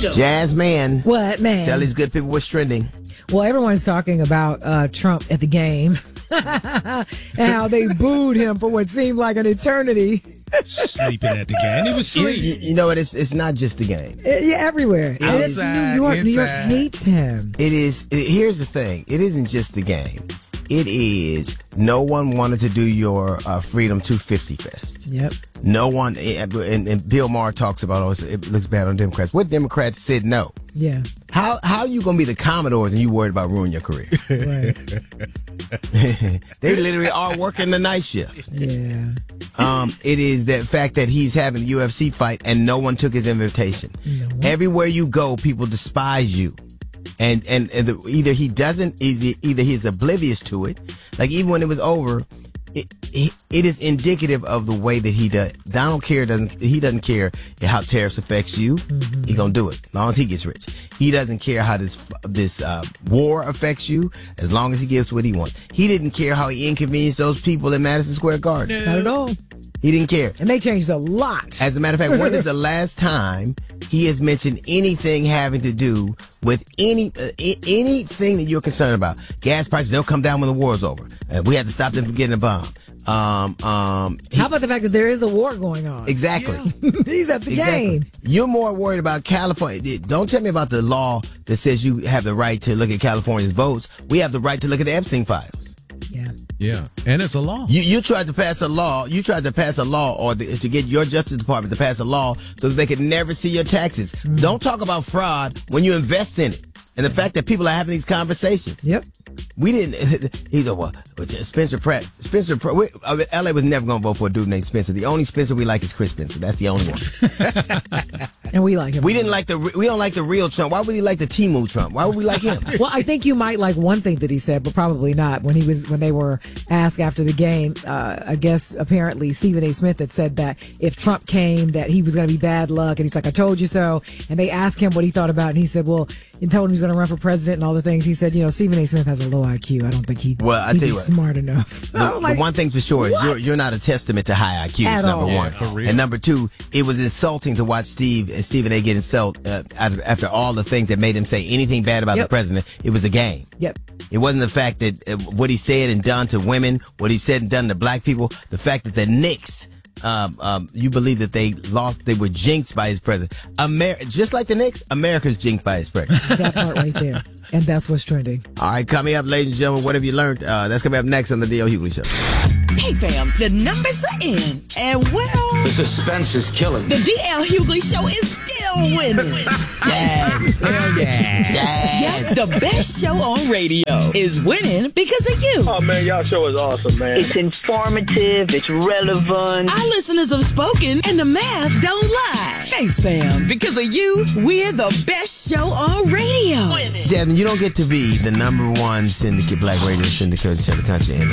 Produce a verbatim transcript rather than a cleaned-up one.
Jazz man. What, man? Tell these good people what's trending. Well, everyone's talking about uh, Trump at the game and how they booed him for what seemed like an eternity. Sleeping at the game. He was sleeping. You, you know what? It's it's not just the game. Uh, yeah, everywhere. And it's Inside, New York. New York inside. hates him. It is. It, here's the thing. It isn't just the game. It is. No one wanted to do your uh, Freedom two fifty Fest. Yep. No one. And, and Bill Maher talks about, oh, it looks bad on Democrats. What Democrats said no? Yeah. How how are you gonna be the Commodores and you worried about ruining your career? Right. They literally are working the night shift. Yeah. Um, it is that fact that he's having a U F C fight and no one took his invitation. No one. Everywhere you go, people despise you. And and, and the, either he doesn't, is either he's oblivious to it. Like even when it was over, it, it, it is indicative of the way that he does. Donald care doesn't. He doesn't care how tariffs affects you. Mm-hmm. He gonna do it as long as he gets rich. He doesn't care how this this uh, war affects you as long as he gives what he wants. He didn't care how he inconvenienced those people in Madison Square Garden. Not at all. He didn't care. And they changed a lot. As a matter of fact, when is the last time he has mentioned anything having to do with any uh, I- anything that you're concerned about? Gas prices, they'll come down when the war's over. Uh, we have to stop them from getting a bomb. Um, um, he- How about the fact that there is a war going on? exactly. He's at the Exactly. game. You're more worried about California. Don't tell me about the law that says you have the right to look at California's votes. We have the right to look at the Epstein files. Yeah. Yeah, and it's a law. You you tried to pass a law. You tried to pass a law or the, to get your Justice Department to pass a law so that they could never see your taxes. Mm. Don't talk about fraud when you invest in it. And the fact that people are having these conversations. Yep. We didn't either. Well, Spencer Pratt, Spencer Pratt. We, I mean, L A was never going to vote for a dude named Spencer. The only Spencer we like is Chris Spencer. That's the only one. And we like him. We didn't like the. We don't like the real Trump. Why would we like the Timu Trump? Why would we like him? Well, I think you might like one thing that he said, but probably not. When he was when they were asked after the game, uh, I guess apparently Stephen A. Smith had said that if Trump came, that he was going to be bad luck, and he's like, "I told you so." And they asked him what he thought about it, and he said, "Well," and told him he was going to run for president and all the things. He said, "You know, Stephen A. Smith has a low I Q. I don't think he'd, Well, I he'd tell be you what, smart enough." The, like, the one thing for sure is what? you're, you're not a testament to high I Qs, At number all. one. Yeah, for real. And number two, it was insulting to watch Steve and Stephen A. get insulted uh, after all the things that made him say anything bad about Yep. the president. It was a game. Yep. It wasn't the fact that uh, what he said and done to women, what he said and done to black people, the fact that the Knicks, um, um, you believe that they lost, they were jinxed by his president. Amer- just like the Knicks, America's jinxed by his president. That part right there. And that's what's trending. All right, coming up, ladies and gentlemen, what have you learned? Uh, that's coming up next on the D L. Hughley Show. Hey fam, the numbers are in, and well, The suspense is killing. the D L Hughley Show is still winning. Yes. Hell yeah. Yeah, the best show on radio is winning because of you. Oh man, y'all show is awesome, man. It's informative, it's relevant. Our listeners have spoken, and the math don't lie. Thanks, fam. Because of you, we're the best show on radio. Jasmine, you don't get to be the number one syndicate, black radio syndicate in the country. And